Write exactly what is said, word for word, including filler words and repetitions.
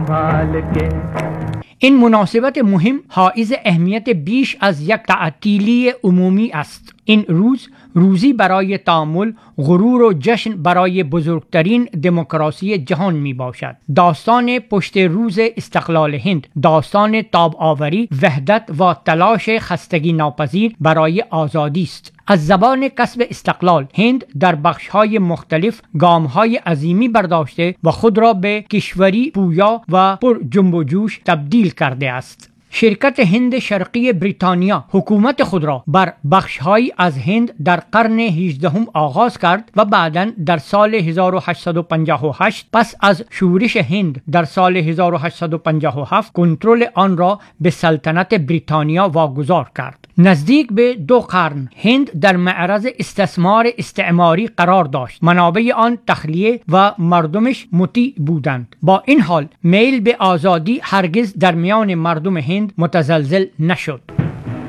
संभाल के. این مناسبت مهم حائز اهمیت بیش از یک تعطیلی عمومی است. این روز روزی برای تأمل، غرور و جشن برای بزرگترین دموکراسی جهان می باشد. داستان پشت روز استقلال هند، داستان تاب آوری، وحدت و تلاش خستگی ناپذیر برای آزادی است. از زبان کسب استقلال هند در بخش‌های مختلف گام‌های عظیمی برداشته و خود را به کشوری پویا و پر جنب و جوش تبدیل کرده است. شرکت هند شرقی بریتانیا حکومت خود را بر بخش‌هایی از هند در قرن هجدهم آغاز کرد و بعداً در سال هزار و هشتصد و پنجاه و هشت پس از شورش هند در سال هزار و هشتصد و پنجاه و هفت کنترل آن را به سلطنت بریتانیا واگذار کرد. نزدیک به دو قرن هند در معرض استثمار استعماری قرار داشت. منابع آن تخلیه و مردمش مطیع بودند. با این حال میل به آزادی هرگز در میان مردم هند متزلزل نشد.